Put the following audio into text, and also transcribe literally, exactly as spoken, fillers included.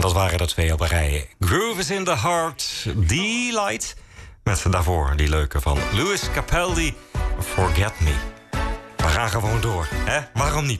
dat waren er twee op een rij. Groove is in the Heart, Delight. Met daarvoor die leuke van Louis Capaldi, Forget Me. We gaan gewoon door, hè? Waarom niet?